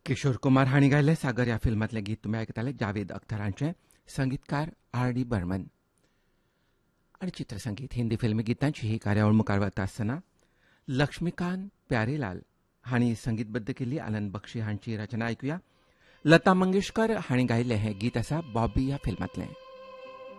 किशोर कुमार हांणी गायल्लें सागर ह्या फिल्मांतलें गीत तुमी आयकताले जावेद अख्तरांचें, संगीतकार R.D. बर्मन. आनी चित्रसंगीत हिंदी फिल्मी गितांची ही कार्यावळ मुखार वता आसतना लक्ष्मीकांत प्यारेलाल हांणी संगीतबद्ध केल्ली आनंद बक्षी हांची रचना आयकुया. लता मंगेशकर हांणी गायिल्लें हें गीत आसा बॉबी ह्या फिल्मांतलें.